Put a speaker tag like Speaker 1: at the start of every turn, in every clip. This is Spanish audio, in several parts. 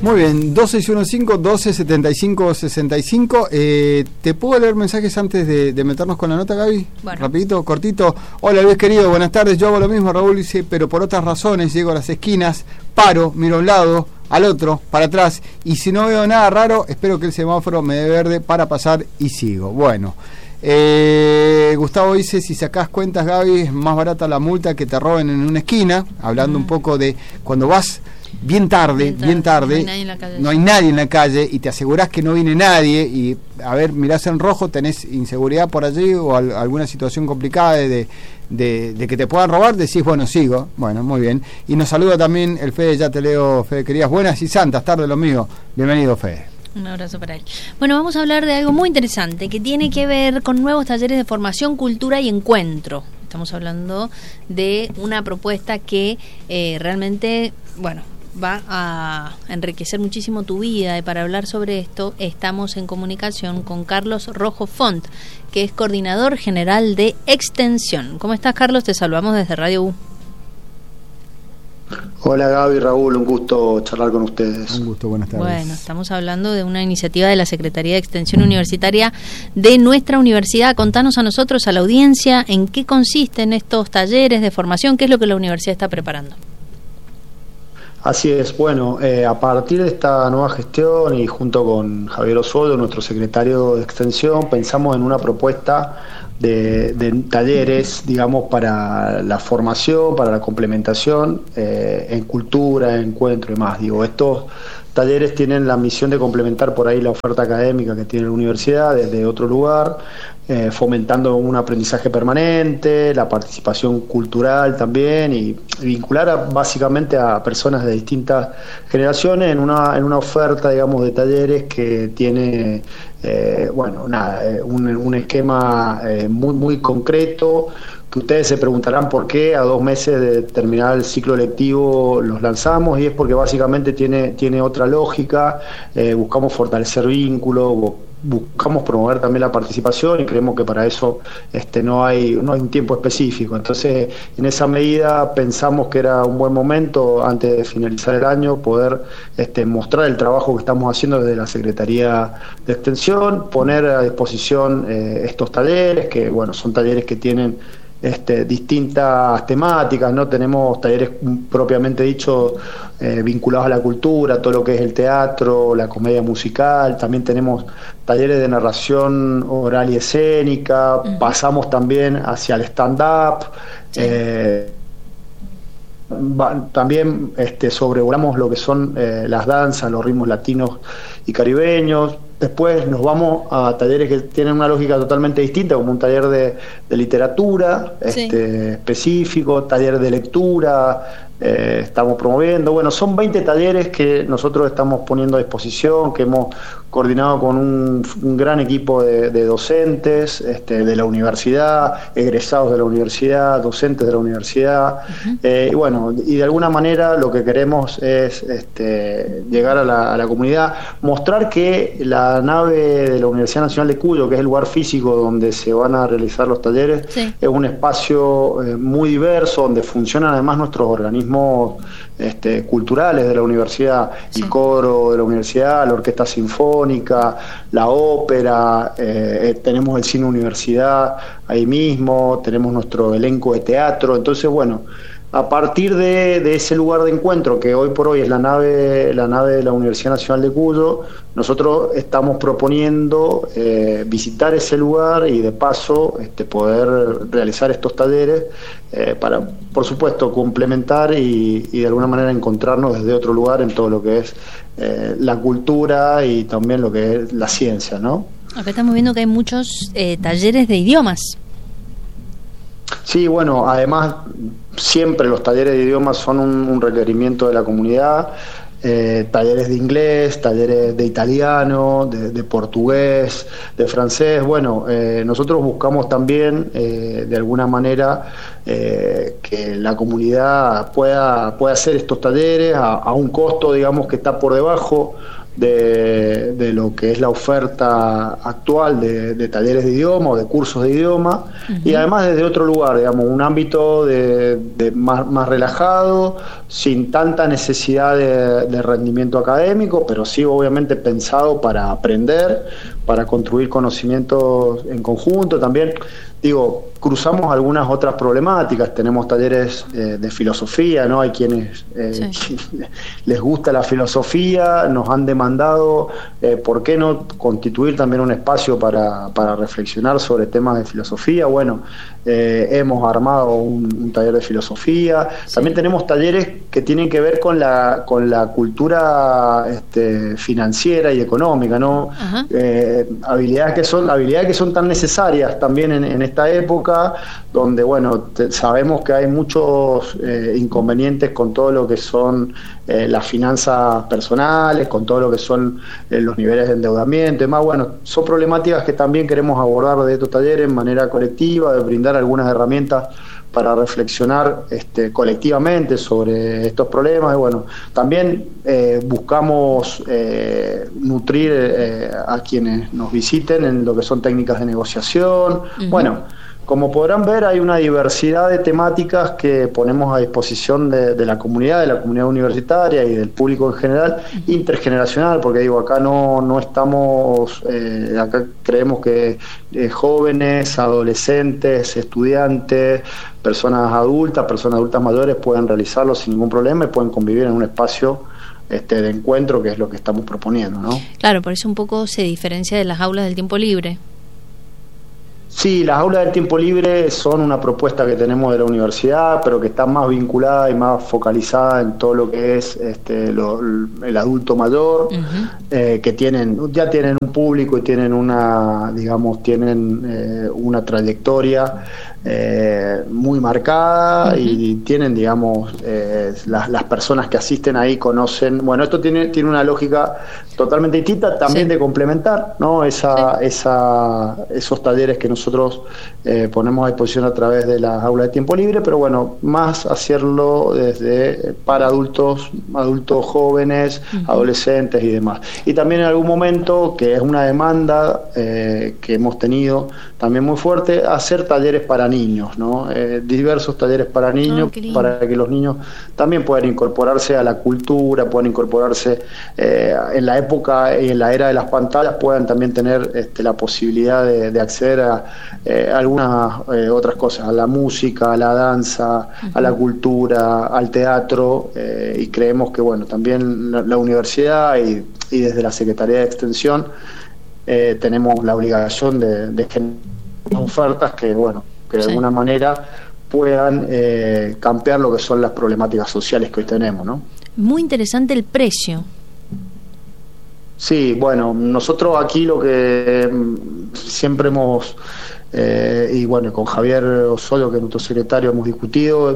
Speaker 1: Muy bien, 2615-1275-65. ¿Te puedo leer mensajes antes de meternos con la nota, Gaby?
Speaker 2: Bueno.
Speaker 1: Rapidito, cortito. Hola Luis querido, buenas tardes. Yo hago lo mismo, Raúl dice, pero por otras razones. Llego a las esquinas, paro, miro a un lado, al otro, para atrás, y si no veo nada raro, espero que el semáforo me dé verde para pasar y sigo. Bueno, Gustavo dice, si sacás cuentas, Gaby, es más barata la multa que te roben en una esquina, hablando un poco de cuando vas bien tarde, no hay nadie en la calle y te asegurás que no viene nadie y, a ver, mirás en rojo, tenés inseguridad por allí o alguna situación complicada de que te puedan robar, decís, bueno, sigo. Bueno, muy bien. Y nos saluda también el Fede, ya te leo, Fede, querías buenas y santas tardes lo mío. Bienvenido, Fede.
Speaker 2: Un abrazo para él. Bueno, vamos a hablar de algo muy interesante que tiene que ver con nuevos talleres de formación, cultura y encuentro. Estamos hablando de una propuesta que realmente, bueno, va a enriquecer muchísimo tu vida, y para hablar sobre esto estamos en comunicación con Carlos Rojo Font, que es coordinador general de Extensión. ¿Cómo estás, Carlos? Te saludamos desde Radio U.
Speaker 3: Hola Gaby, Raúl, un gusto charlar con ustedes.
Speaker 1: Un gusto, buenas tardes.
Speaker 2: Bueno, estamos hablando de una iniciativa de la Secretaría de Extensión Universitaria de nuestra universidad. Contanos a nosotros, a la audiencia, en qué consisten estos talleres de formación, qué es lo que la universidad está preparando.
Speaker 3: Así es, bueno, a partir de esta nueva gestión y junto con Javier Osorio, nuestro secretario de Extensión, pensamos en una propuesta de talleres, digamos, para la formación, para la complementación en cultura, encuentro y más. Digo, estos talleres tienen la misión de complementar por ahí la oferta académica que tiene la universidad desde otro lugar, fomentando un aprendizaje permanente, la participación cultural también y vincular básicamente a personas de distintas generaciones en una oferta, digamos, de talleres que tiene un esquema muy, muy concreto, que ustedes se preguntarán por qué a 2 meses de terminar el ciclo lectivo los lanzamos, y es porque básicamente tiene otra lógica. Buscamos fortalecer vínculos, buscamos promover también la participación y creemos que para eso no hay un tiempo específico. Entonces, en esa medida pensamos que era un buen momento, antes de finalizar el año, poder mostrar el trabajo que estamos haciendo desde la Secretaría de Extensión, poner a disposición estos talleres, que bueno, son talleres que tienen distintas temáticas, ¿no? Tenemos talleres propiamente dicho vinculados a la cultura, todo lo que es el teatro, la comedia musical, también tenemos talleres de narración oral y escénica, pasamos también hacia el stand-up, sí. También sobrevolamos lo que son las danzas, los ritmos latinos y caribeños. Después nos vamos a talleres que tienen una lógica totalmente distinta, como un taller de literatura sí. Específico, taller de lectura, estamos promoviendo. Bueno, son 20 talleres que nosotros estamos poniendo a disposición, que hemos coordinado con un gran equipo de docentes de la universidad, egresados de la universidad, docentes de la universidad. Y bueno, y de alguna manera lo que queremos es llegar a la comunidad, mostrar que la nave de la Universidad Nacional de Cuyo, que es el lugar físico donde se van a realizar los talleres, sí. Es un espacio muy diverso, donde funcionan además nuestros organismos culturales de la universidad, sí. El coro de la universidad, la orquesta sinfónica, la ópera, tenemos el cine universidad ahí mismo, tenemos nuestro elenco de teatro. Entonces, bueno, a partir de ese lugar de encuentro, que hoy por hoy es la nave de la Universidad Nacional de Cuyo, nosotros estamos proponiendo visitar ese lugar y de paso poder realizar estos talleres para, por supuesto, complementar y de alguna manera encontrarnos desde otro lugar en todo lo que es la cultura y también lo que es la ciencia, ¿no?
Speaker 2: Acá estamos viendo que hay muchos talleres de idiomas.
Speaker 3: Sí, bueno, además siempre los talleres de idiomas son un requerimiento de la comunidad, talleres de inglés, talleres de italiano, de portugués, de francés. Bueno, nosotros buscamos también de alguna manera que la comunidad pueda hacer estos talleres a un costo, digamos, que está por debajo de lo que es la oferta actual de talleres de idioma o de cursos de idioma, y además desde otro lugar, digamos, un ámbito de más relajado, sin tanta necesidad de rendimiento académico, pero sí obviamente pensado para aprender, para construir conocimientos en conjunto. También, digo, cruzamos algunas otras problemáticas. Tenemos talleres de filosofía, ¿no? Hay quienes les gusta la filosofía, nos han demandado por qué no constituir también un espacio para reflexionar sobre temas de filosofía. Bueno, hemos armado un taller de filosofía. También tenemos talleres que tienen que ver con la cultura financiera y económica, ¿no? Habilidades que son tan necesarias también en esta época, donde bueno, sabemos que hay muchos inconvenientes con todo lo que son las finanzas personales, con todo lo que son los niveles de endeudamiento y demás. Bueno, son problemáticas que también queremos abordar de estos talleres en manera colectiva, de brindar algunas herramientas para reflexionar colectivamente sobre estos problemas. Y bueno, también buscamos nutrir a quienes nos visiten en lo que son técnicas de negociación. Bueno, como podrán ver, hay una diversidad de temáticas que ponemos a disposición de la comunidad universitaria y del público en general, intergeneracional, porque digo, acá no estamos, acá creemos que jóvenes, adolescentes, estudiantes, personas adultas mayores pueden realizarlo sin ningún problema y pueden convivir en un espacio de encuentro, que es lo que estamos proponiendo, ¿no?
Speaker 2: Claro, por eso un poco se diferencia de las aulas del tiempo libre.
Speaker 3: Sí, las aulas del tiempo libre son una propuesta que tenemos de la universidad, pero que está más vinculada y más focalizada en todo lo que es el adulto mayor, que ya tienen un público y tienen una trayectoria muy marcada, y tienen, digamos, las personas que asisten ahí conocen. Bueno, esto tiene una lógica totalmente distinta, también de complementar, ¿no? Esos talleres que nosotros ponemos a disposición a través de las aulas de tiempo libre, pero bueno, más hacerlo para adultos jóvenes, adolescentes y demás. Y también en algún momento, que es una demanda que hemos tenido también muy fuerte, hacer talleres para niños, ¿no? Diversos talleres para niños, para que los niños también puedan incorporarse a la cultura, puedan incorporarse en la época y en la era de las pantallas, puedan también tener la posibilidad de acceder a algunas otras cosas, a la música, a la danza, a la cultura, al teatro, y creemos que bueno, también la universidad y desde la Secretaría de Extensión tenemos la obligación de generar ofertas que bueno, que de alguna manera puedan campear lo que son las problemáticas sociales que hoy tenemos, ¿no?
Speaker 2: Muy interesante el precio.
Speaker 3: Sí, bueno, nosotros aquí lo que siempre hemos, y bueno, con Javier Osorio, que es nuestro secretario, hemos discutido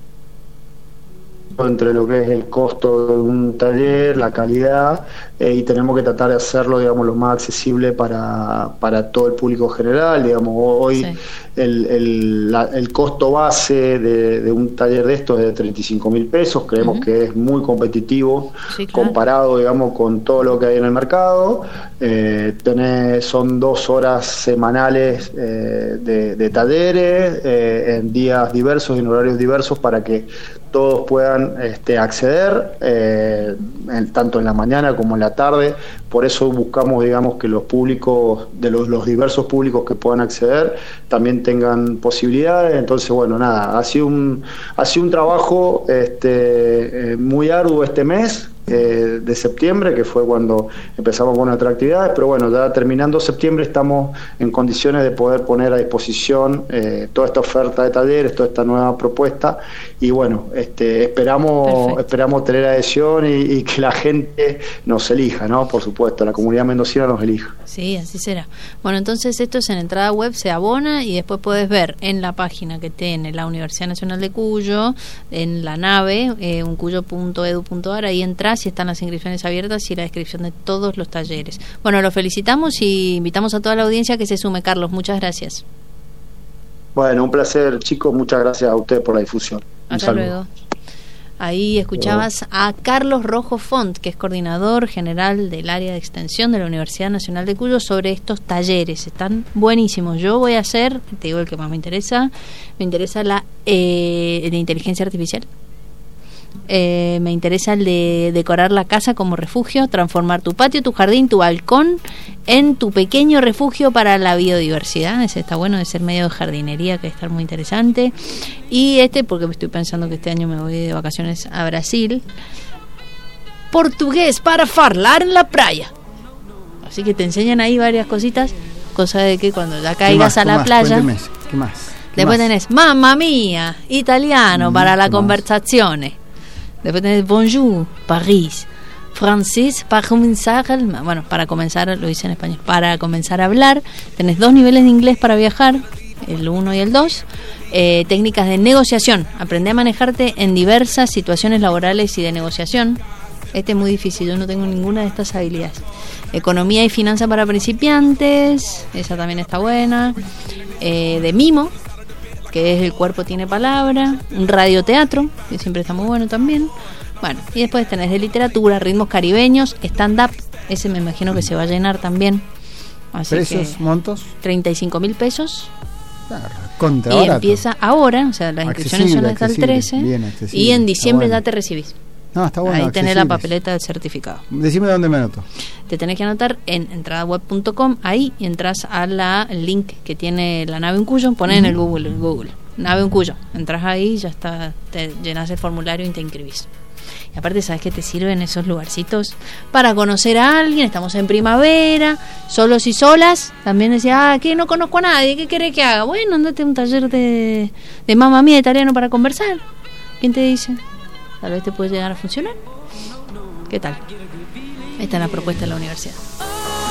Speaker 3: entre lo que es el costo de un taller, la calidad, y tenemos que tratar de hacerlo, digamos, lo más accesible para todo el público general. Digamos, hoy el costo base de un taller de estos es de 35.000 pesos, creemos que es muy competitivo, comparado, digamos, con todo lo que hay en el mercado. Son 2 horas semanales de talleres, en días diversos y en horarios diversos, para que todos puedan acceder, tanto en la mañana como en la tarde. Por eso buscamos, digamos, que los públicos, de los diversos públicos que puedan acceder, también tengan posibilidades. Entonces, bueno, nada, ha sido un trabajo muy arduo este mes de septiembre, que fue cuando empezamos con nuestras actividades, pero bueno, ya terminando septiembre estamos en condiciones de poder poner a disposición toda esta oferta de talleres, toda esta nueva propuesta, y bueno, esperamos tener adhesión y que la gente nos elija, ¿no? Por supuesto, la comunidad mendocina nos elija.
Speaker 2: Sí, así será. Bueno, entonces esto es en entrada web, se abona y después puedes ver en la página que tiene la Universidad Nacional de Cuyo, en la nave, uncuyo.edu.ar, ahí entras y están las inscripciones abiertas y la descripción de todos los talleres. Bueno, los felicitamos y invitamos a toda la audiencia que se sume. Carlos, muchas gracias.
Speaker 3: Bueno, un placer, chicos, muchas gracias a usted por la difusión.
Speaker 2: Hasta luego. Ahí escuchabas a Carlos Rojo Font, que es coordinador general del área de extensión de la Universidad Nacional de Cuyo, sobre estos talleres. Están buenísimos. Yo voy a hacer, te digo el que más me interesa la de inteligencia artificial. Me interesa el de decorar la casa como refugio, transformar tu patio, tu jardín, tu balcón en tu pequeño refugio para la biodiversidad. Ese está bueno, de ser medio de jardinería, que está muy interesante. Y porque estoy pensando que este año me voy de vacaciones a Brasil. Portugués para hablar en la playa. Así que te enseñan ahí varias cositas, cosa de que cuando ya caigas a la playa.
Speaker 1: Cuénteme, ¿qué más?
Speaker 2: Después tenés mamma mía, italiano para la conversazione. Después tenés bonjour, París, francés para comenzar, para comenzar, lo hice en español, para comenzar a hablar. Tenés 2 niveles de inglés para viajar, el 1 y el 2. Técnicas de negociación, aprende a manejarte en diversas situaciones laborales y de negociación. Es muy difícil, yo no tengo ninguna de estas habilidades. Economía y finanza para principiantes, esa también está buena. De mimo, que es el cuerpo tiene palabra. Un radioteatro, que siempre está muy bueno también. Bueno, y después tenés de literatura, ritmos caribeños, stand-up, ese me imagino que se va a llenar también. Así
Speaker 1: ¿precios,
Speaker 2: que,
Speaker 1: montos?
Speaker 2: 35.000 pesos.
Speaker 1: Claro, contra
Speaker 2: y
Speaker 1: barato.
Speaker 2: Empieza ahora, o sea, las inscripciones son hasta el 13. Y en diciembre ya te recibís.
Speaker 1: No, está bueno.
Speaker 2: Ahí tenés la papeleta del certificado.
Speaker 1: Decime dónde me anoto.
Speaker 2: Te tenés que anotar en entradaweb.com, ahí, y entras al link que tiene la nave en Cuyo, ponés en el Google, nave en Cuyo, entras ahí, ya está, te llenas el formulario y te inscribís. Y aparte, ¿sabes qué te sirven esos lugarcitos? Para conocer a alguien. Estamos en primavera, solos y solas. También decía, aquí no conozco a nadie, ¿qué querés que haga? Bueno, andate a un taller de mamma mía italiano para conversar. ¿Quién te dice? Tal vez te puede llegar a funcionar. ¿Qué tal? Esta es la propuesta de la universidad.